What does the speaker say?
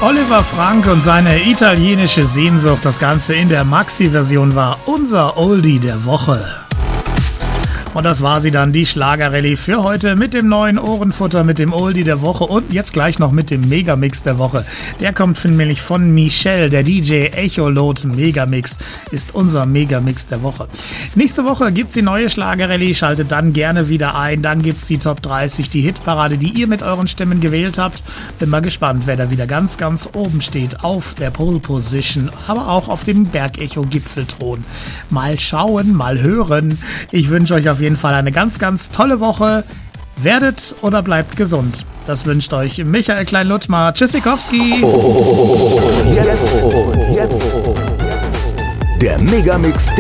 Oliver Frank und seine italienische Sehnsucht, das Ganze in der Maxi-Version, war unser Oldie der Woche. Und das war sie dann, die Schlagerrallye für heute mit dem neuen Ohrenfutter, mit dem Oldie der Woche und jetzt gleich noch mit dem Megamix der Woche. Der kommt nämlich von Michel, der DJ Echolot Megamix ist unser Megamix der Woche. Nächste Woche gibt's die neue Schlagerrallye, schaltet dann gerne wieder ein. Dann gibt's die Top 30, die Hitparade, die ihr mit euren Stimmen gewählt habt. Bin mal gespannt, wer da wieder ganz, ganz oben steht auf der Pole Position, aber auch auf dem Bergecho-Gipfelthron. Mal schauen, mal hören. Ich wünsche euch auf jeden Fall eine ganz, ganz tolle Woche. Werdet oder bleibt gesund. Das wünscht euch Michael Klein-Luttmar. Tschüssikowski. Jetzt. Der Megamix